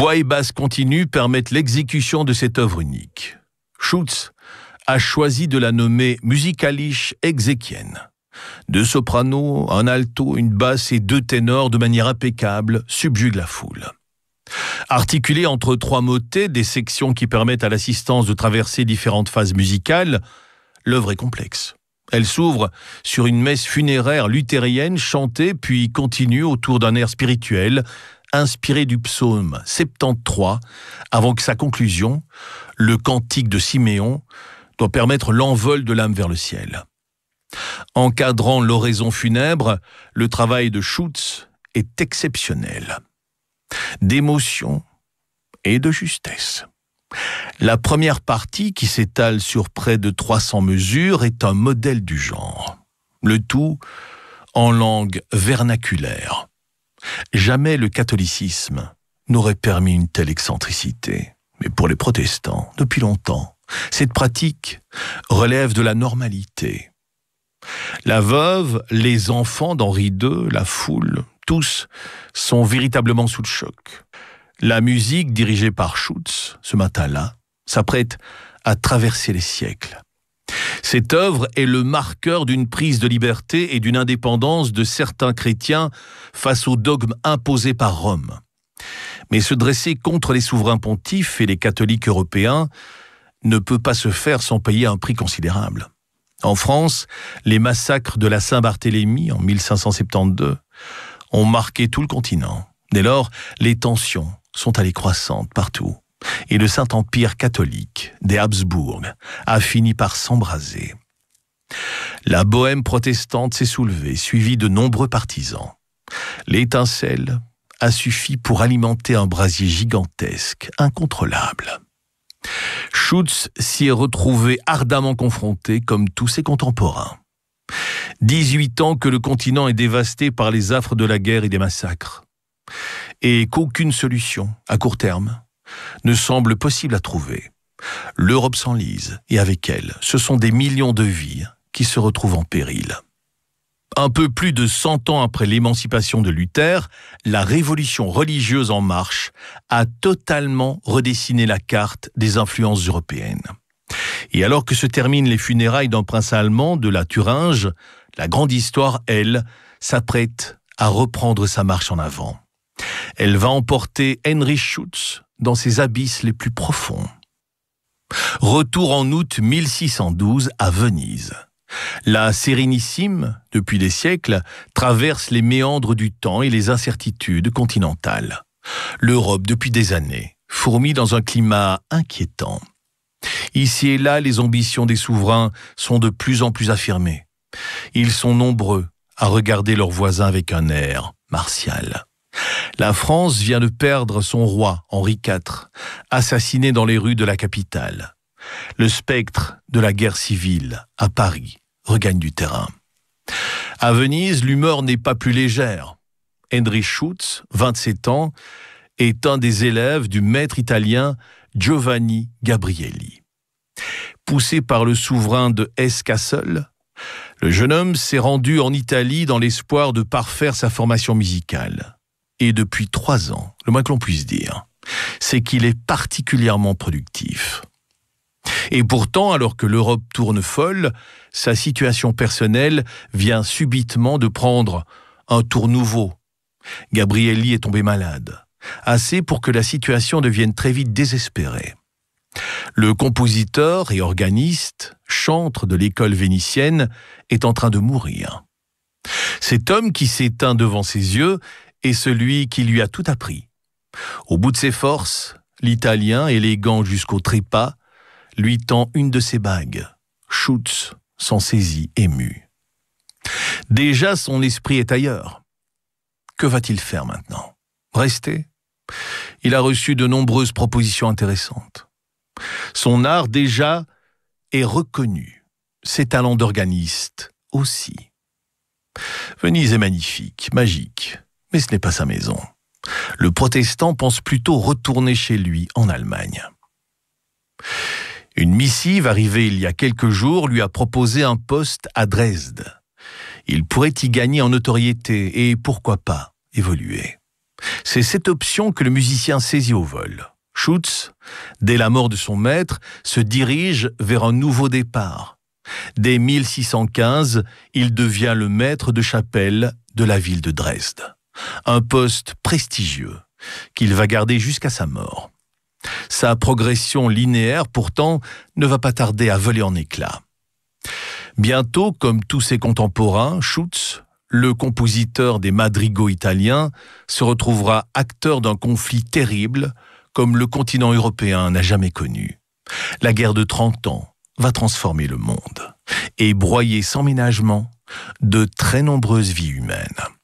Voix et basse continues permettent l'exécution de cette œuvre unique. Schütz a choisi de la nommer Musikalische Exequien. 2 sopranos, un alto, une basse et 2 ténors de manière impeccable subjuguent la foule. Articulée entre 3 motets, des sections qui permettent à l'assistance de traverser différentes phases musicales, l'œuvre est complexe. Elle s'ouvre sur une messe funéraire luthérienne chantée puis continue autour d'un air spirituel inspiré du psaume 73 avant que sa conclusion, le cantique de Siméon, doit permettre l'envol de l'âme vers le ciel. Encadrant l'oraison funèbre, le travail de Schütz est exceptionnel. D'émotion et de justesse. La première partie, qui s'étale sur près de 300 mesures, est un modèle du genre. Le tout en langue vernaculaire. Jamais le catholicisme n'aurait permis une telle excentricité. Mais pour les protestants, depuis longtemps, cette pratique relève de la normalité. La veuve, les enfants d'Henri II, la foule, tous sont véritablement sous le choc. La musique, dirigée par Schütz, ce matin-là, s'apprête à traverser les siècles. Cette œuvre est le marqueur d'une prise de liberté et d'une indépendance de certains chrétiens face aux dogmes imposés par Rome. Mais se dresser contre les souverains pontifes et les catholiques européens ne peut pas se faire sans payer un prix considérable. En France, les massacres de la Saint-Barthélemy en 1572 ont marqué tout le continent. Dès lors, les tensions sont allées croissantes partout. Et le Saint-Empire catholique des Habsbourg a fini par s'embraser. La bohème protestante s'est soulevée, suivie de nombreux partisans. L'étincelle a suffi pour alimenter un brasier gigantesque, incontrôlable. Schütz s'y est retrouvé ardemment confronté comme tous ses contemporains. 18 ans que le continent est dévasté par les affres de la guerre et des massacres. Et qu'aucune solution, à court terme, ne semble possible à trouver. L'Europe s'enlise, et avec elle, ce sont des millions de vies qui se retrouvent en péril. Un peu plus de 100 ans après l'émancipation de Luther, la révolution religieuse en marche a totalement redessiné la carte des influences européennes. Et alors que se terminent les funérailles d'un prince allemand de la Thuringe, la grande histoire, elle, s'apprête à reprendre sa marche en avant. Elle va emporter Heinrich Schütz dans ses abysses les plus profonds. Retour en août 1612 à Venise. La Sérénissime, depuis des siècles, traverse les méandres du temps et les incertitudes continentales. L'Europe, depuis des années, fourmille dans un climat inquiétant. Ici et là, les ambitions des souverains sont de plus en plus affirmées. Ils sont nombreux à regarder leurs voisins avec un air martial. La France vient de perdre son roi, Henri IV, assassiné dans les rues de la capitale. Le spectre de la guerre civile, à Paris, regagne du terrain. À Venise, l'humeur n'est pas plus légère. Heinrich Schütz, 27 ans, est un des élèves du maître italien Giovanni Gabrielli. Poussé par le souverain de Hesse-Cassel, le jeune homme s'est rendu en Italie dans l'espoir de parfaire sa formation musicale. Et depuis 3 ans, le moins que l'on puisse dire, c'est qu'il est particulièrement productif. Et pourtant, alors que l'Europe tourne folle, sa situation personnelle vient subitement de prendre un tour nouveau. Gabrielli est tombé malade, assez pour que la situation devienne très vite désespérée. Le compositeur et organiste, chantre de l'école vénitienne, est en train de mourir. Cet homme qui s'éteint devant ses yeux est celui qui lui a tout appris. Au bout de ses forces, l'Italien, élégant jusqu'au trépas, lui tend une de ses bagues. Schütz s'en saisit ému. Déjà, son esprit est ailleurs. Que va-t-il faire maintenant? Rester? Il a reçu de nombreuses propositions intéressantes. Son art, déjà, est reconnu. Ses talents d'organiste aussi. Venise est magnifique, magique, mais ce n'est pas sa maison. Le protestant pense plutôt retourner chez lui en Allemagne. Une missive arrivée il y a quelques jours lui a proposé un poste à Dresde. Il pourrait y gagner en notoriété et, pourquoi pas, évoluer. C'est cette option que le musicien saisit au vol. Schütz, dès la mort de son maître, se dirige vers un nouveau départ. Dès 1615, il devient le maître de chapelle de la ville de Dresde. Un poste prestigieux qu'il va garder jusqu'à sa mort. Sa progression linéaire, pourtant, ne va pas tarder à voler en éclats. Bientôt, comme tous ses contemporains, Schütz, le compositeur des madrigaux italiens, se retrouvera acteur d'un conflit terrible comme le continent européen n'a jamais connu. La guerre de 30 ans va transformer le monde et broyer sans ménagement de très nombreuses vies humaines.